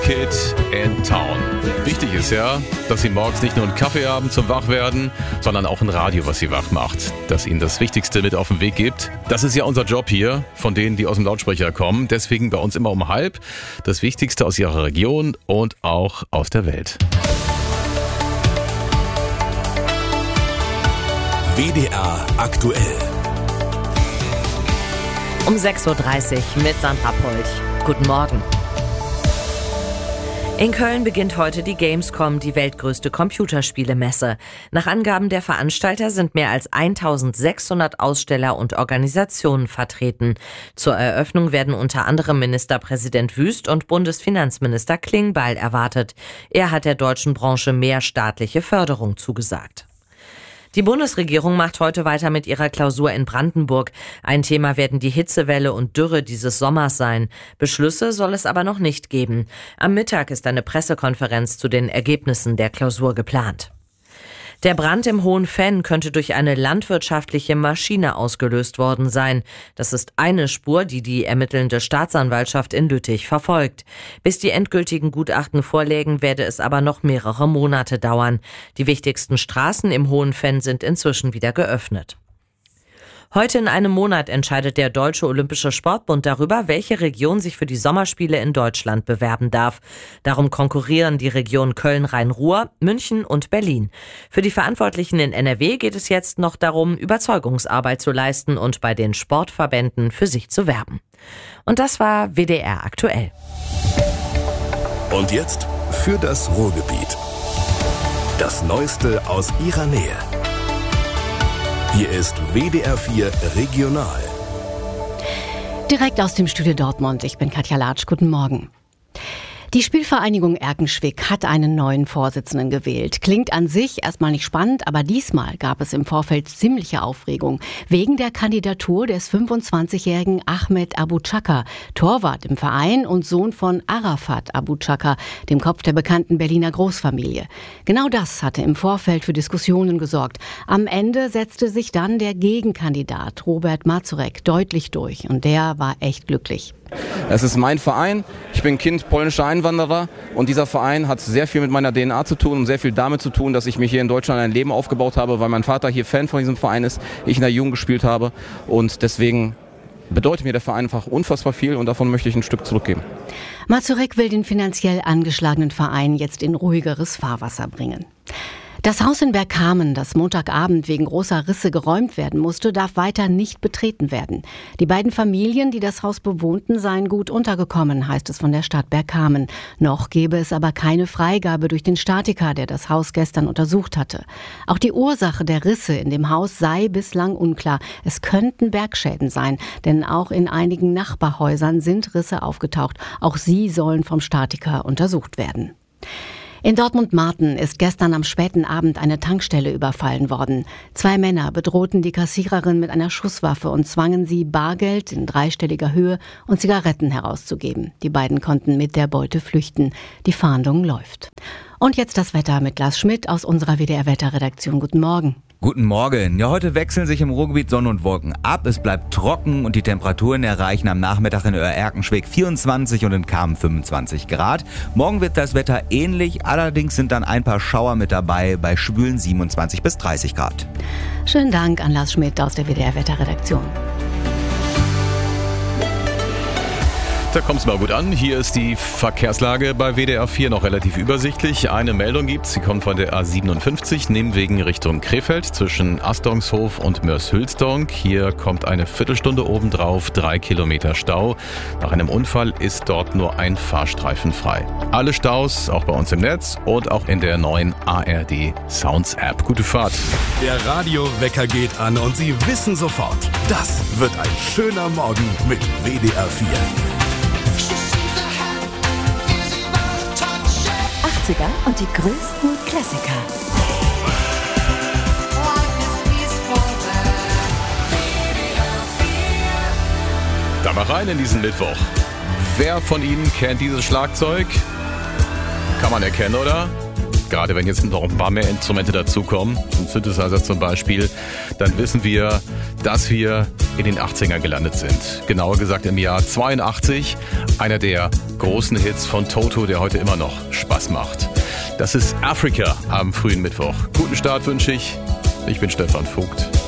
Kid in Town. Wichtig ist ja, dass Sie morgens nicht nur einen Kaffee haben zum Wachwerden, sondern auch ein Radio, was Sie wach macht, das Ihnen das Wichtigste mit auf den Weg gibt. Das ist ja unser Job hier, von denen, die aus dem Lautsprecher kommen. Deswegen bei uns immer um halb das Wichtigste aus Ihrer Region und auch aus der Welt. WDR aktuell. Um 6.30 Uhr mit Sandra Polch. Guten Morgen. In Köln beginnt heute die Gamescom, die weltgrößte Computerspielemesse. Nach Angaben der Veranstalter sind mehr als 1600 Aussteller und Organisationen vertreten. Zur Eröffnung werden unter anderem Ministerpräsident Wüst und Bundesfinanzminister Klingbeil erwartet. Er hat der deutschen Branche mehr staatliche Förderung zugesagt. Die Bundesregierung macht heute weiter mit ihrer Klausur in Brandenburg. Ein Thema werden die Hitzewelle und Dürre dieses Sommers sein. Beschlüsse soll es aber noch nicht geben. Am Mittag ist eine Pressekonferenz zu den Ergebnissen der Klausur geplant. Der Brand im Hohen Venn könnte durch eine landwirtschaftliche Maschine ausgelöst worden sein. Das ist eine Spur, die die ermittelnde Staatsanwaltschaft in Lüttich verfolgt. Bis die endgültigen Gutachten vorlägen, werde es aber noch mehrere Monate dauern. Die wichtigsten Straßen im Hohen Venn sind inzwischen wieder geöffnet. Heute in einem Monat entscheidet der Deutsche Olympische Sportbund darüber, welche Region sich für die Sommerspiele in Deutschland bewerben darf. Darum konkurrieren die Regionen Köln-Rhein-Ruhr, München und Berlin. Für die Verantwortlichen in NRW geht es jetzt noch darum, Überzeugungsarbeit zu leisten und bei den Sportverbänden für sich zu werben. Und das war WDR aktuell. Und jetzt für das Ruhrgebiet. Das Neueste aus Ihrer Nähe. Hier ist WDR 4 Regional. Direkt aus dem Studio Dortmund. Ich bin Katja Latsch. Guten Morgen. Die Spielvereinigung Erkenschwick hat einen neuen Vorsitzenden gewählt. Klingt an sich erstmal nicht spannend, aber diesmal gab es im Vorfeld ziemliche Aufregung. Wegen der Kandidatur des 25-jährigen Ahmed Abu Chaka, Torwart im Verein und Sohn von Arafat Abu Chaka, dem Kopf der bekannten Berliner Großfamilie. Genau das hatte im Vorfeld für Diskussionen gesorgt. Am Ende setzte sich dann der Gegenkandidat Robert Mazurek deutlich durch und der war echt glücklich. Es ist mein Verein, ich bin Kind polnischer Einwanderer und dieser Verein hat sehr viel mit meiner DNA zu tun und sehr viel damit zu tun, dass ich mir hier in Deutschland ein Leben aufgebaut habe, weil mein Vater hier Fan von diesem Verein ist, ich in der Jugend gespielt habe und deswegen bedeutet mir der Verein einfach unfassbar viel und davon möchte ich ein Stück zurückgeben. Mazurek will den finanziell angeschlagenen Verein jetzt in ruhigeres Fahrwasser bringen. Das Haus in Bergkamen, das Montagabend wegen großer Risse geräumt werden musste, darf weiter nicht betreten werden. Die beiden Familien, die das Haus bewohnten, seien gut untergekommen, heißt es von der Stadt Bergkamen. Noch gebe es aber keine Freigabe durch den Statiker, der das Haus gestern untersucht hatte. Auch die Ursache der Risse in dem Haus sei bislang unklar. Es könnten Bergschäden sein, denn auch in einigen Nachbarhäusern sind Risse aufgetaucht. Auch sie sollen vom Statiker untersucht werden. In Dortmund-Marten ist gestern am späten Abend eine Tankstelle überfallen worden. 2 Männer bedrohten die Kassiererin mit einer Schusswaffe und zwangen sie, Bargeld in 3-stelliger Höhe und Zigaretten herauszugeben. Die beiden konnten mit der Beute flüchten. Die Fahndung läuft. Und jetzt das Wetter mit Lars Schmidt aus unserer WDR-Wetterredaktion. Guten Morgen. Guten Morgen. Ja, heute wechseln sich im Ruhrgebiet Sonne und Wolken ab. Es bleibt trocken und die Temperaturen erreichen am Nachmittag in Erkenschwick 24 und in Kamen 25 Grad. Morgen wird das Wetter ähnlich, allerdings sind dann ein paar Schauer mit dabei bei schwülen 27 bis 30 Grad. Schönen Dank an Lars Schmidt aus der WDR-Wetterredaktion. Da kommt es mal gut an. Hier ist die Verkehrslage bei WDR 4 noch relativ übersichtlich. Eine Meldung gibt's, sie kommt von der A57, Nimwegen Richtung Krefeld zwischen Astongshof und Mörs-Hülsdonk. Hier kommt eine Viertelstunde obendrauf, 3 Kilometer Stau. Nach einem Unfall ist dort nur ein Fahrstreifen frei. Alle Staus, auch bei uns im Netz und auch in der neuen ARD Sounds App. Gute Fahrt. Der Radiowecker geht an und Sie wissen sofort, das wird ein schöner Morgen mit WDR 4. 80er und die größten Klassiker. Da mal rein in diesen Mittwoch. Wer von Ihnen kennt dieses Schlagzeug? Kann man erkennen, oder? Gerade wenn jetzt noch ein paar mehr Instrumente dazukommen, ein Synthesizer zum Beispiel, dann wissen wir, dass wir in den 80ern gelandet sind. Genauer gesagt im Jahr 82. Einer der großen Hits von Toto, der heute immer noch Spaß macht. Das ist Africa am frühen Mittwoch. Guten Start wünsche ich. Ich bin Stefan Vogt.